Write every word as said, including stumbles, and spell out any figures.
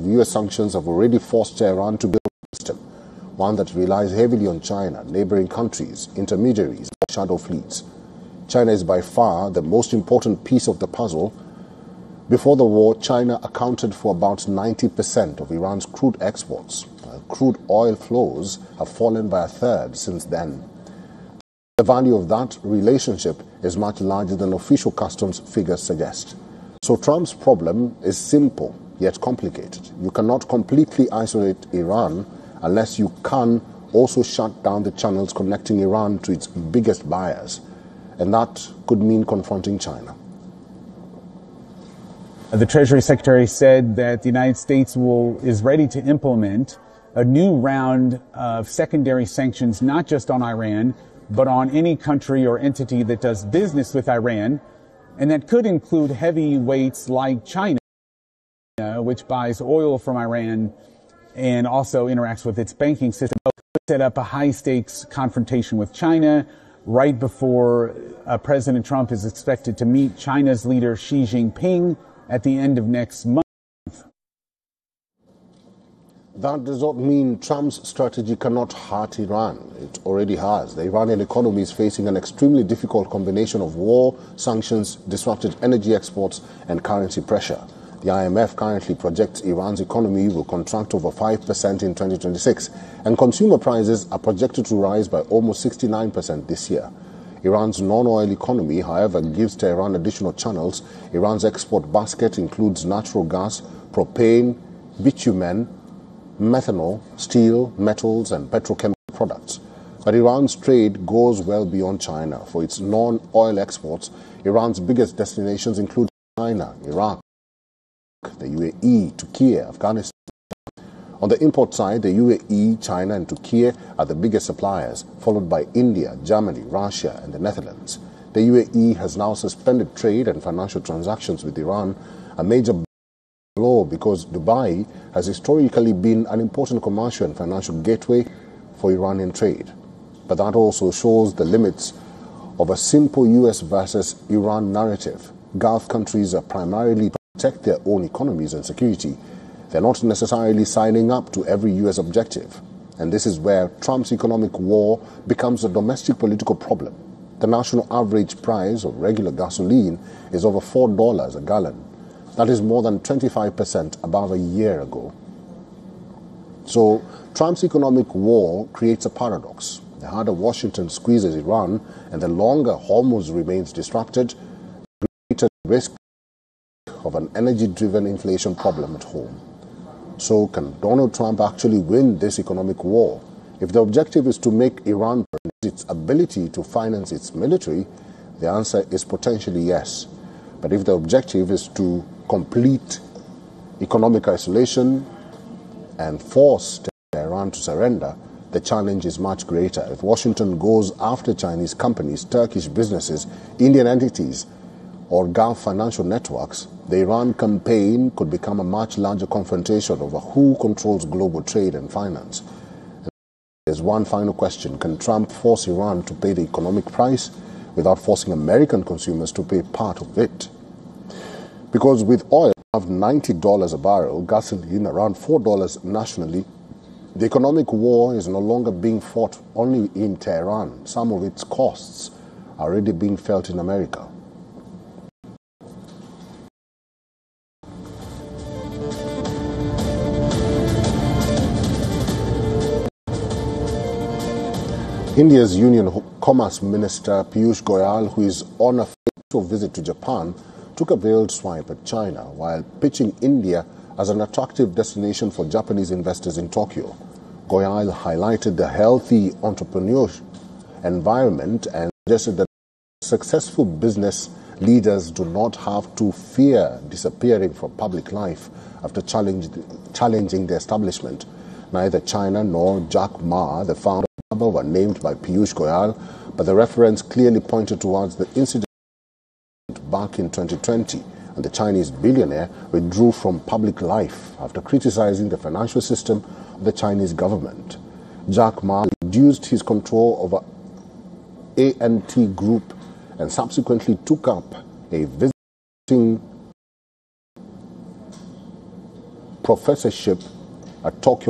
U S sanctions have already forced Tehran to build a system, one that relies heavily on China, neighboring countries, intermediaries, or shadow fleets. China is by far the most important piece of the puzzle. Before the war, China accounted for about ninety percent of Iran's crude exports. While crude oil flows have fallen by a third since then. The value of that relationship is much larger than official customs figures suggest. So Trump's problem is simple yet complicated. You cannot completely isolate Iran unless you can also shut down the channels connecting Iran to its biggest buyers. And that could mean confronting China. The Treasury Secretary said that the United States will is ready to implement a new round of secondary sanctions, not just on Iran, but on any country or entity that does business with Iran. And that could include heavyweights like China, which buys oil from Iran and also interacts with its banking system. Set up a high-stakes confrontation with China right before uh, President Trump is expected to meet China's leader Xi Jinping at the end of next month. That does not mean Trump's strategy cannot hurt Iran. It already has. The Iranian economy is facing an extremely difficult combination of war, sanctions, disrupted energy exports, and currency pressure. The I M F currently projects Iran's economy will contract over five percent in twenty twenty-six, and consumer prices are projected to rise by almost sixty-nine percent this year. Iran's non-oil economy, however, gives Tehran additional channels. Iran's export basket includes natural gas, propane, bitumen, methanol, steel, metals, and petrochemical products. But Iran's trade goes well beyond China. For its non-oil exports, Iran's biggest destinations include China, Iraq, the U A E, Turkey, Afghanistan. On the import side, the U A E, China, and Turkey are the biggest suppliers, followed by India, Germany, Russia, and the Netherlands. The U A E has now suspended trade and financial transactions with Iran, a major blow because Dubai has historically been an important commercial and financial gateway for Iranian trade. But that also shows the limits of a simple U S versus Iran narrative. Gulf countries are primarily protect their own economies and security. They're not necessarily signing up to every U S objective. And this is where Trump's economic war becomes a domestic political problem. The national average price of regular gasoline is over four dollars a gallon. That is more than twenty-five percent above a year ago. So Trump's economic war creates a paradox. The harder Washington squeezes Iran and the longer Hormuz remains disrupted, the greater risk of an energy-driven inflation problem at home. So can Donald Trump actually win this economic war? If the objective is to make Iran lose its ability to finance its military, the answer is potentially yes. But if the objective is to complete economic isolation and force Tehran to surrender, the challenge is much greater. If Washington goes after Chinese companies, Turkish businesses, Indian entities, or Gulf financial networks, the Iran campaign could become a much larger confrontation over who controls global trade and finance. And there's one final question. Can Trump force Iran to pay the economic price without forcing American consumers to pay part of it? Because with oil of ninety dollars a barrel, gasoline around four dollars nationally, the economic war is no longer being fought only in Tehran. Some of its costs are already being felt in America. India's Union Commerce Minister Piyush Goyal, who is on a official visit to Japan, took a veiled swipe at China while pitching India as an attractive destination for Japanese investors in Tokyo. Goyal highlighted the healthy entrepreneurial environment and suggested that successful business leaders do not have to fear disappearing from public life after challenge, challenging the establishment. Neither China nor Jack Ma, the founder of Alibaba, were named by Piyush Goyal, but the reference clearly pointed towards the incident back in twenty twenty, and the Chinese billionaire withdrew from public life after criticizing the financial system of the Chinese government. Jack Ma reduced his control over A and T Group and subsequently took up a visiting professorship at Tokyo